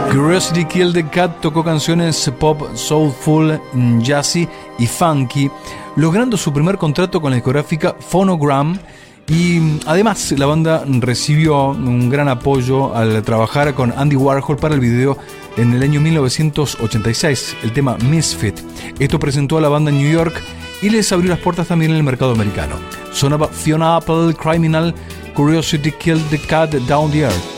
Curiosity Killed the Cat tocó canciones pop, soulful, jazzy y funky, logrando su primer contrato con la discográfica Phonogram. Y además la banda recibió un gran apoyo al trabajar con Andy Warhol para el video en el año 1986, el tema Misfit. Esto presentó a la banda en New York y les abrió las puertas también en el mercado americano. Sonaba Fiona Apple, Criminal, Curiosity Killed the Cat, Down the Earth.